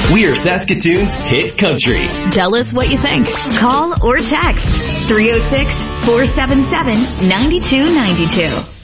We're Saskatoon's hit country. Tell us what you think. Call or text 306-477-9292.